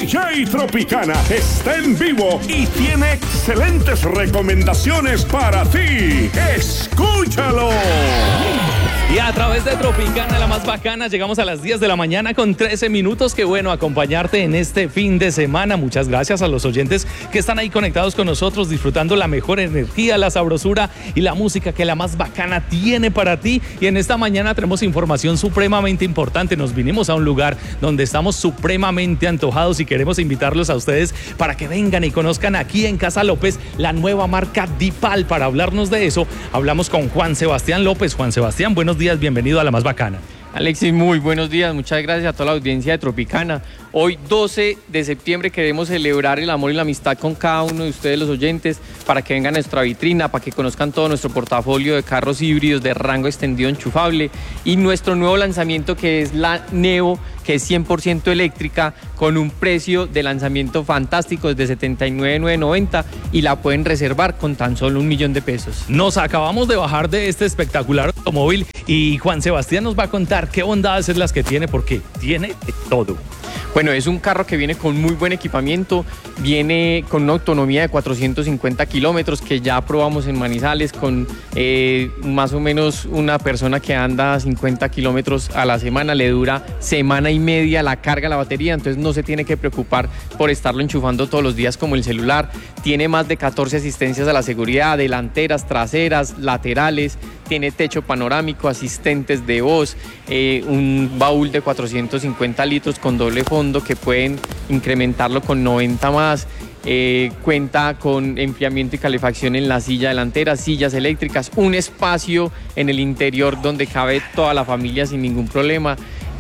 DJ Tropicana está en vivo y tiene excelentes recomendaciones para ti. ¡Escúchalo! Y a través de Tropicana, la más bacana, llegamos a las 10 de la mañana con 13 minutos. Qué bueno acompañarte en este fin de semana. Muchas gracias a los oyentes que están ahí conectados con nosotros, disfrutando la mejor energía, la sabrosura y la música que la más bacana tiene para ti. Y en esta mañana tenemos información supremamente importante. Nos vinimos a un lugar donde estamos supremamente antojados y queremos invitarlos a ustedes para que vengan y conozcan aquí en Casa López la nueva marca Dipal. Para hablarnos de eso, hablamos con Juan Sebastián López. Juan Sebastián, buenos días, bienvenido a La Más Bacana. Alexis, muy buenos días, muchas gracias a toda la audiencia de Tropicana. Hoy 12 de septiembre queremos celebrar el amor y la amistad con cada uno de ustedes, los oyentes, para que vengan a nuestra vitrina, para que conozcan todo nuestro portafolio de carros híbridos de rango extendido enchufable y nuestro nuevo lanzamiento que es la Neo, que es 100% eléctrica, con un precio de lanzamiento fantástico desde $79,990 y la pueden reservar con tan solo $1.000.000 de pesos. Nos acabamos de bajar de este espectacular automóvil y Juan Sebastián nos va a contar qué bondades es las que tiene, porque tiene de todo. Bueno, es un carro que viene con muy buen equipamiento, viene con una autonomía de 450 kilómetros que ya probamos en Manizales con más o menos una persona que anda 50 kilómetros a la semana, le dura semana y media la carga la batería, entonces no se tiene que preocupar por estarlo enchufando todos los días como el celular. Tiene más de 14 asistencias a la seguridad, delanteras, traseras, laterales, tiene techo panorámico, asistentes de voz, un baúl de 450 litros con doble fondo que pueden incrementarlo con 90 más. Cuenta con enfriamiento y calefacción en la silla delantera, sillas eléctricas, un espacio en el interior donde cabe toda la familia sin ningún problema.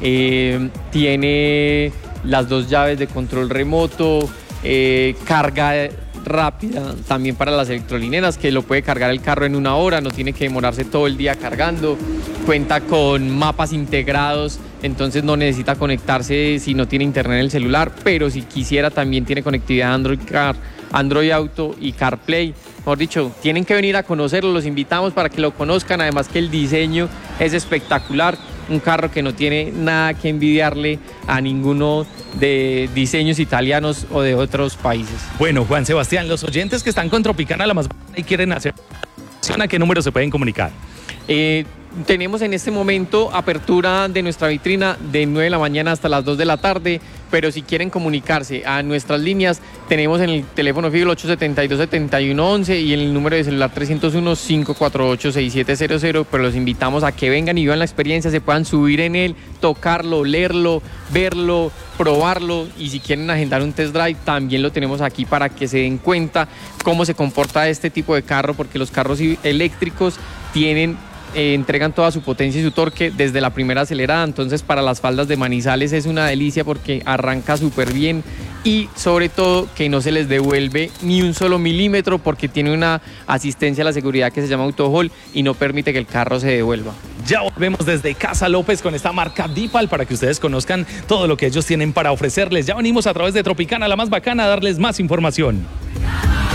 Tiene las 2 llaves de control remoto, carga rápida también para las electrolineras, que lo puede cargar el carro en 1 hora, no tiene que demorarse todo el día cargando. Cuenta con mapas integrados, entonces no necesita conectarse si no tiene internet en el celular, pero si quisiera también tiene conectividad Android Car, Android Auto y CarPlay. Mejor dicho, tienen que venir a conocerlo, los invitamos para que lo conozcan, además que el diseño es espectacular, un carro que no tiene nada que envidiarle a ninguno de diseños italianos o de otros países. Bueno, Juan Sebastián, los oyentes que están con Tropicana La Más Bacana y quieren hacer, ¿a qué número se pueden comunicar? Tenemos en este momento apertura de nuestra vitrina de 9 de la mañana hasta las 2 de la tarde, pero si quieren comunicarse a nuestras líneas, tenemos en el teléfono fijo el 872-7111 y en el número de celular 301-548-6700, pero los invitamos a que vengan y vivan la experiencia, se puedan subir en él, tocarlo, leerlo, verlo, probarlo, y si quieren agendar un test drive, también lo tenemos aquí para que se den cuenta cómo se comporta este tipo de carro, porque los carros eléctricos entregan toda su potencia y su torque desde la primera acelerada, entonces para las faldas de Manizales es una delicia porque arranca súper bien y sobre todo que no se les devuelve ni un solo milímetro porque tiene una asistencia a la seguridad que se llama Auto Hold y no permite que el carro se devuelva. Ya volvemos desde Casa López con esta marca Dipal para que ustedes conozcan todo lo que ellos tienen para ofrecerles. Ya venimos a través de Tropicana La Más Bacana a darles más información.